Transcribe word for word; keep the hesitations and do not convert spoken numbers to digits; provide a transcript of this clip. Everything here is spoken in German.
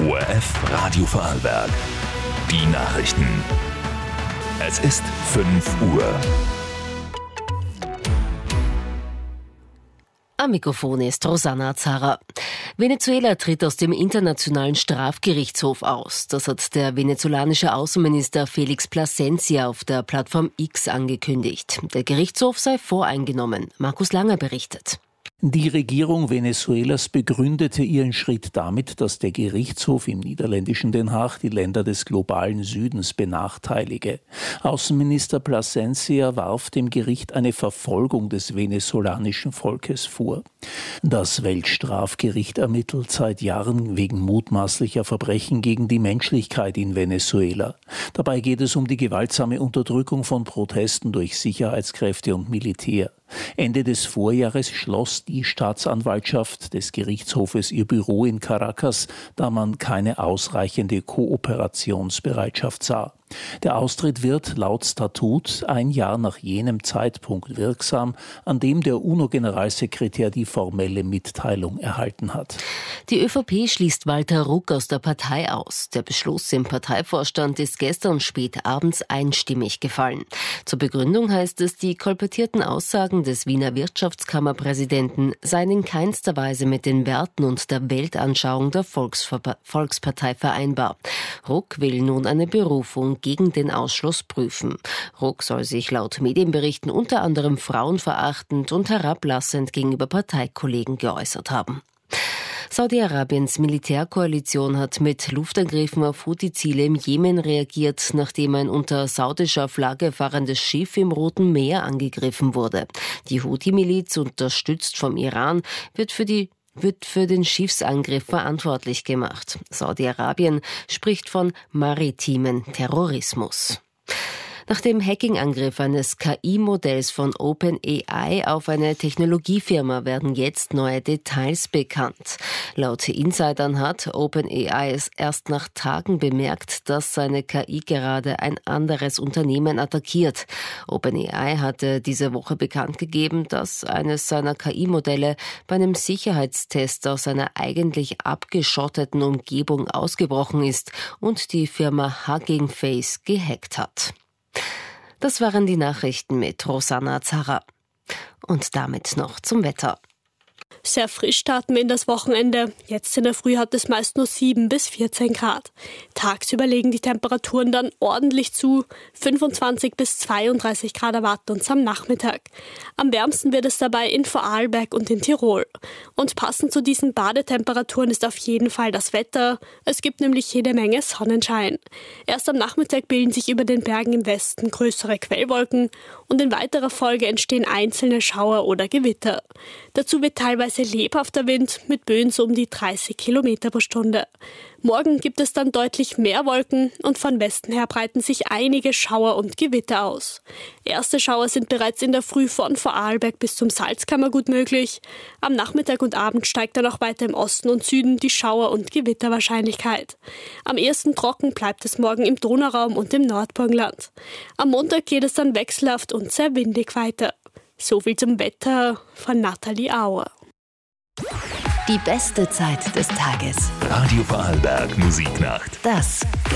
O R F Radio Vorarlberg. Die Nachrichten. Es ist fünf Uhr. Am Mikrofon ist Rosanna Zara. Venezuela tritt aus dem Internationalen Strafgerichtshof aus. Das hat der venezolanische Außenminister Felix Plasencia auf der Plattform X angekündigt. Der Gerichtshof sei voreingenommen. Markus Langer berichtet. Die Regierung Venezuelas begründete ihren Schritt damit, dass der Gerichtshof im niederländischen Den Haag die Länder des globalen Südens benachteilige. Außenminister Plasencia warf dem Gericht eine Verfolgung des venezolanischen Volkes vor. Das Weltstrafgericht ermittelt seit Jahren wegen mutmaßlicher Verbrechen gegen die Menschlichkeit in Venezuela. Dabei geht es um die gewaltsame Unterdrückung von Protesten durch Sicherheitskräfte und Militär. Ende des Vorjahres schloss die Staatsanwaltschaft des Gerichtshofes ihr Büro in Caracas, da man keine ausreichende Kooperationsbereitschaft sah. Der Austritt wird laut Statut ein Jahr nach jenem Zeitpunkt wirksam, an dem der UNO-Generalsekretär die formelle Mitteilung erhalten hat. Die ÖVP schließt Walter Ruck aus der Partei aus. Der Beschluss im Parteivorstand ist gestern spät abends einstimmig gefallen. Zur Begründung heißt es, die kolportierten Aussagen des Wiener Wirtschaftskammerpräsidenten seien in keinster Weise mit den Werten und der Weltanschauung der Volksver- Volkspartei vereinbar. Ruck will nun eine Berufung gegen den Ausschluss prüfen. Ruck soll sich laut Medienberichten unter anderem frauenverachtend und herablassend gegenüber Parteikollegen geäußert haben. Saudi-Arabiens Militärkoalition hat mit Luftangriffen auf Houthi-Ziele im Jemen reagiert, nachdem ein unter saudischer Flagge fahrendes Schiff im Roten Meer angegriffen wurde. Die Houthi-Miliz, unterstützt vom Iran, wird für die wird für den Schiffsangriff verantwortlich gemacht. Saudi-Arabien spricht von maritimen Terrorismus. Nach dem Hacking-Angriff eines K I-Modells von OpenAI auf eine Technologiefirma werden jetzt neue Details bekannt. Laut Insidern hat OpenAI es erst nach Tagen bemerkt, dass seine K I gerade ein anderes Unternehmen attackiert. OpenAI hatte diese Woche bekannt gegeben, dass eines seiner K I-Modelle bei einem Sicherheitstest aus einer eigentlich abgeschotteten Umgebung ausgebrochen ist und die Firma Hugging Face gehackt hat. Das waren die Nachrichten mit Rosanna Zara. Und damit noch zum Wetter. Sehr frisch starten wir in das Wochenende. Jetzt in der Früh hat es meist nur sieben bis vierzehn Grad. Tagsüber legen die Temperaturen dann ordentlich zu. fünfundzwanzig bis zweiunddreißig Grad erwarten uns am Nachmittag. Am wärmsten wird es dabei in Vorarlberg und in Tirol. Und passend zu diesen Badetemperaturen ist auf jeden Fall das Wetter. Es gibt nämlich jede Menge Sonnenschein. Erst am Nachmittag bilden sich über den Bergen im Westen größere Quellwolken und in weiterer Folge entstehen einzelne Schauer oder Gewitter. Dazu wird teilweise lebhafter Wind mit Böen so um die dreißig Kilometer pro Stunde. Morgen gibt es dann deutlich mehr Wolken und von Westen her breiten sich einige Schauer und Gewitter aus. Erste Schauer sind bereits in der Früh von Vorarlberg bis zum Salzkammergut möglich. Am Nachmittag und Abend steigt dann auch weiter im Osten und Süden die Schauer- und Gewitterwahrscheinlichkeit. Am ehesten trocken bleibt es morgen im Donauraum und im Nordburgenland. Am Montag geht es dann wechselhaft und sehr windig weiter. So viel zum Wetter von Nathalie Auer. Die beste Zeit des Tages. Radio Vorarlberg Musiknacht. Das